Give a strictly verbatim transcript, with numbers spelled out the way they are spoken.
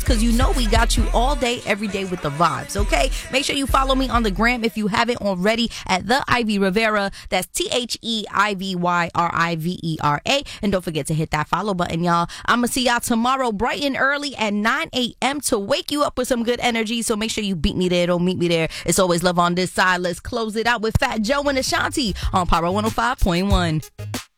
because you know we got you all day, every day with the vibes, okay? Make sure you follow me on the gram if you haven't already at The Ivy Rivera. That's T H E I V Y R I V E R A. And don't forget to hit that follow button, y'all. I'm going to see y'all tomorrow bright and early at nine a.m. to wake you up with some good energy. So make sure you beat me there. Don't meet me there. It's always love on this side. Let's close it out with Fat Joe and Ashanti on Power one oh five point one.